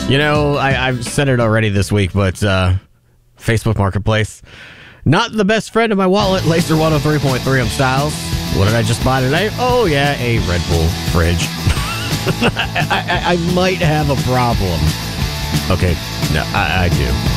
You know, I've said it already this week, but Facebook Marketplace, not the best friend of my wallet. Laser 103.3 on Styles. What did I just buy today? Oh, yeah, a Red Bull fridge. I might have a problem. Okay, no, I do.